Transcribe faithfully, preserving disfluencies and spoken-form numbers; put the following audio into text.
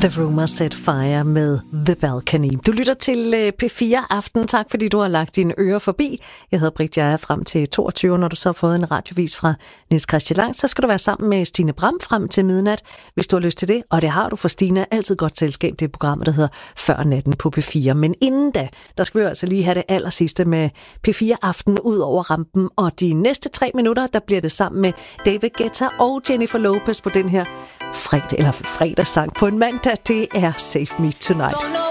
The Rumor Set Fire med The Balcony. Du lytter til P fire Aften. Tak fordi du har lagt dine ører forbi. Jeg hedder Britt, jeg er frem til toogtyve. Når du så har fået en radiovis fra Niels Christian Lang, så skal du være sammen med Stine Bram frem til midnat, hvis du har lyst til det. Og det har du, for Stine er altid godt selskab. Det er programmet, der hedder Før Natten på P fire. Men inden da, der skal vi altså lige have det allersidste med P fire Aften ud over rampen. Og de næste tre minutter, der bliver det sammen med David Guetta og Jennifer Lopez på den her fredag, eller fredagssang på en mandag. Det er Save Me Tonight.